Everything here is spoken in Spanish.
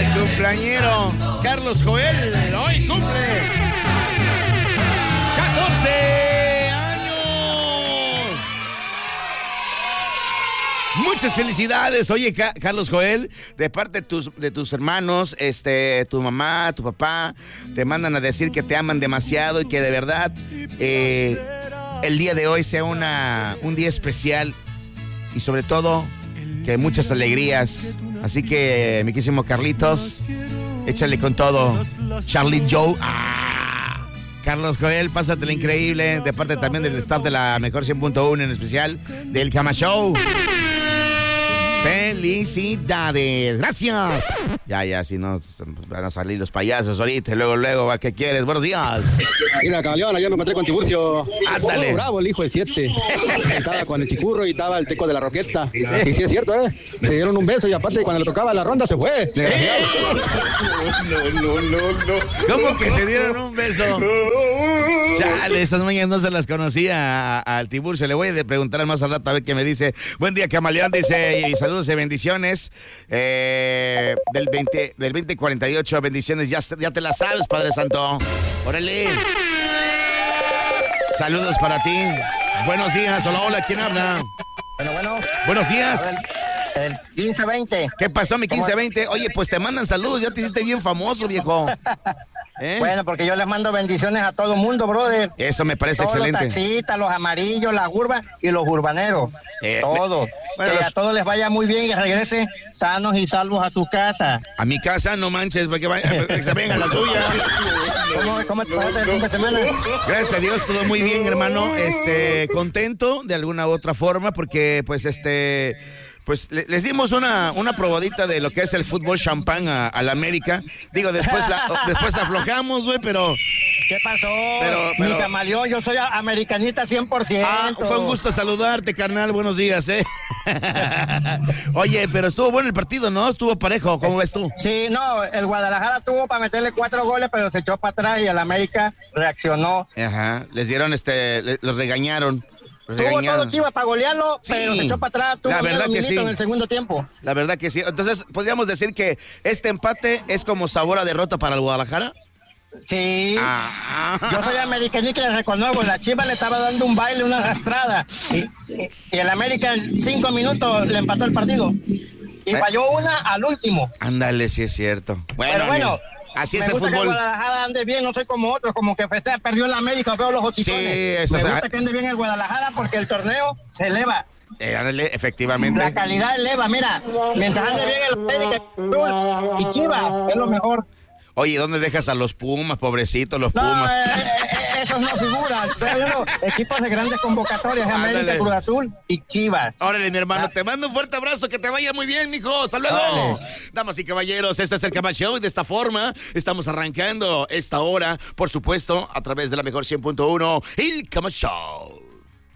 El cumpleañero Carlos Joel hoy cumple 14 años. Muchas felicidades. Oye, Carlos Joel, de parte de tus hermanos, tu mamá, tu papá, te mandan a decir que te aman demasiado y que de verdad el día de hoy sea un día especial y sobre todo que muchas alegrías. Así que, mi querísimo Carlitos, échale con todo. Charlie Joe. Carlos Joel, pásatela increíble. De parte también del staff de la Mejor 100.1, en especial del Cama Show. ¡Felicidades! ¡Gracias! Ya, si no, van a salir los payasos ahorita. Luego, ¿qué quieres? ¡Buenos días! Mira, Camaleón, ayer me encontré con Tiburcio. ¡Ándale! Bravo, el hijo de 7. Estaba con el Chicurro y estaba el Teco de la Roqueta. Y sí es cierto, se dieron un beso y aparte cuando le tocaba la ronda se fue. No. ¿Cómo que se dieron un beso? Chale, estas mañanas no se las conocía al Tiburcio. Le voy a preguntar más al rato a ver qué me dice. Buen día, Camaleón, dice, y saludos y bendiciones. Del 2048, bendiciones, ya te la sabes, Padre Santo. Órale. Saludos para ti. Buenos días, hola, ¿quién habla? Bueno. Buenos días. El 1520. ¿Qué pasó, mi 1520? Oye, pues te mandan saludos, ya te hiciste bien famoso, viejo. Bueno, porque yo les mando bendiciones a todo mundo, brother. Eso me parece todos excelente. Los taxistas, los amarillos, las urbas y los urbaneros. Todos. Bueno, que a todos les vaya muy bien y regresen sanos y salvos a tu casa. A mi casa, no manches, para que se venga la suya. ¿Cómo te pasaste el fin de semana? Gracias a Dios, todo muy bien, hermano. Contento de alguna u otra forma, porque pues pues les dimos una probadita de lo que es el fútbol champán a la América. Digo, después aflojamos, güey, pero... ¿Qué pasó? Pero... Mi Camaleón, yo soy americanista 100%. Fue un gusto saludarte, carnal, buenos días, Oye, pero estuvo bueno el partido, ¿no? Estuvo parejo, ¿cómo ves tú? Sí, no, el Guadalajara tuvo para meterle 4 goles, pero se echó para atrás y el América reaccionó. Ajá, les dieron, los regañaron. Tuvo todo Chivas para golearlo, sí, pero se echó para atrás, tuvo la verdad que sí. En el segundo tiempo. La verdad que sí. Entonces, ¿podríamos decir que este empate es como sabor a derrota para el Guadalajara? Sí. Yo soy americanista y le reconozco, la Chivas le estaba dando un baile, una arrastrada. Y el América en 5 minutos le empató el partido. Y falló una al último. Ándale, sí es cierto. Pero bueno. Así es el fútbol. Me gusta que el Guadalajara ande bien, no soy como otros, como que perdió el América, veo los hocicones. Sí, eso me gusta que ande bien el Guadalajara porque el torneo se eleva. Ándale, efectivamente. La calidad eleva, mira, mientras ande bien el América y Chivas, es lo mejor. Oye, ¿dónde dejas a los Pumas, pobrecitos, los Pumas? Esos no figuran. Equipos de grandes convocatorias, América, Cruz Azul y Chivas. Órale, mi hermano, te mando un fuerte abrazo, que te vaya muy bien, mijo. ¡Hasta luego! Damas y caballeros, este es el Cama Show y de esta forma estamos arrancando esta hora, por supuesto, a través de la Mejor 100.1, el Cama Show.